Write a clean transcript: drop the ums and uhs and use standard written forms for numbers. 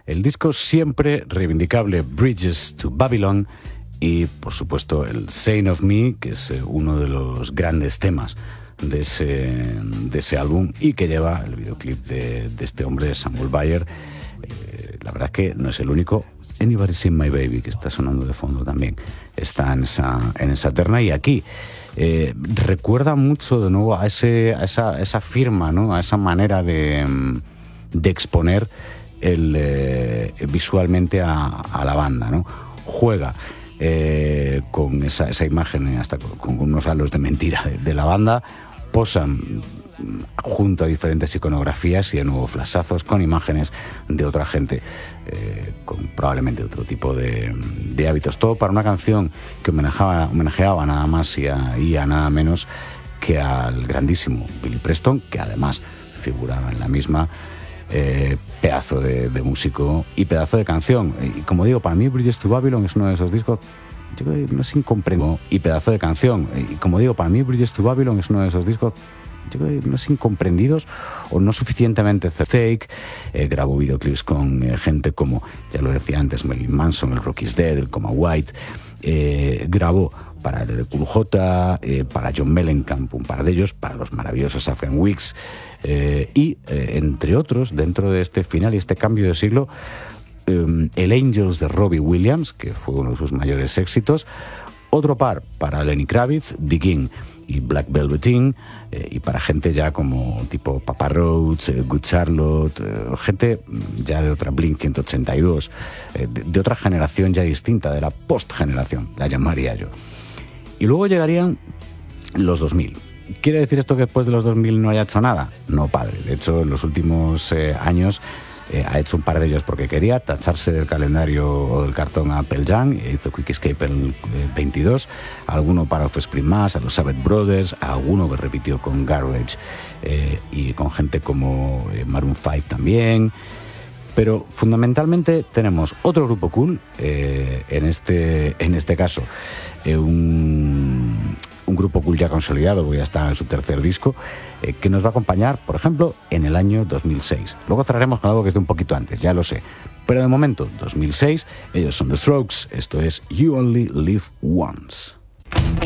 el disco siempre reivindicable Bridges to Babylon y, por supuesto, el Saint of Me, que es uno de los grandes temas de ese álbum y que lleva el videoclip de este hombre, Samuel Bayer. La verdad es que no es el único. Anybody Seen My Baby, que está sonando de fondo también, está en esa terna. Y aquí recuerda mucho de nuevo a esa firma, ¿no? A esa manera de exponer visualmente a la banda, ¿no? Juega con esa imagen, hasta con unos halos de mentira de la banda, posan junto a diferentes iconografías y de nuevo flashazos con imágenes de otra gente con probablemente otro tipo de hábitos, todo para una canción que homenajeaba nada más y a nada menos que al grandísimo Billy Preston, que además figuraba en la misma. Pedazo de músico y pedazo de canción, y como digo, para mí Bridges to Babylon es uno de esos discos, yo creo que no es incomprendido, y pedazo de canción, y como digo, para mí Bridges to Babylon es uno de esos discos, yo creo que no es incomprendidos o no suficientemente fake. Grabó videoclips con gente como, ya lo decía antes, Marilyn Manson, el Rock is Dead, el Coma White. Grabó para el QJ, para John Mellencamp, un par de ellos, para los maravillosos Afghan Wigs, y entre otros, dentro de este final y este cambio de siglo, el Angels de Robbie Williams, que fue uno de sus mayores éxitos, otro par para Lenny Kravitz, The King y Black Velveteen, y para gente ya como tipo Papa Roach, Good Charlotte, gente ya de otra Blink 182, de otra generación ya distinta, de la post-generación, la llamaría yo. Y luego llegarían los 2000. ¿Quiere decir esto que después de los 2000 no haya hecho nada? No, padre. De hecho, en los últimos años ha hecho un par de ellos porque quería tacharse del calendario o del cartón a Pearl Jam. Hizo Quick Escape el 22, alguno para Offspring más, a los Savage Brothers, a alguno que repitió con Garbage y con gente como Maroon 5 también. Pero fundamentalmente tenemos otro grupo cool, en este caso un grupo cool ya consolidado, porque ya está en su tercer disco, que nos va a acompañar, por ejemplo, en el año 2006. Luego cerraremos con algo que es de un poquito antes, ya lo sé. Pero de momento, 2006, ellos son The Strokes, esto es You Only Live Once.